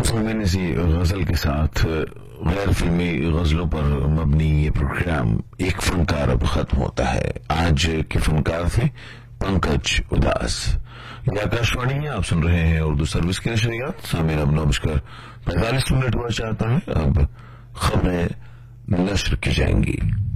फिल्मी सी गजल के साथ गैर फिल्मी गजलों पर मबनी ये प्रोग्राम एक फनकार अब खत्म होता है। आज के फनकार थे पंकज उदास। ये आकाशवाणी है, आप सुन रहे हैं उर्दू सर्विस की नशरियात। सामने अब 9:45 हुआ चाहता है। अब खबरें नशर की जाएंगी।